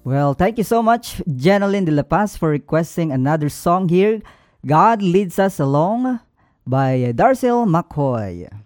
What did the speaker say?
Well, thank you so much, Jeneline de La Paz, for requesting another song here. God Leads Us Along by Darcel McCoy.